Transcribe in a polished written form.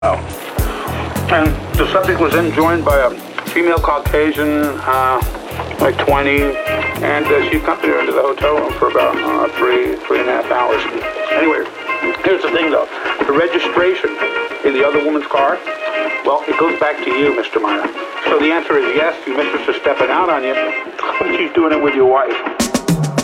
And the subject was then joined by a female Caucasian, like 20, and she accompanied her into the hotel room for about 3.5 hours. Anyway, here's the thing though, the registration in the other woman's car, well, it goes back to you, Mr. Meyer. So the answer is yes, your mistress is stepping out on you, but she's doing it with your wife.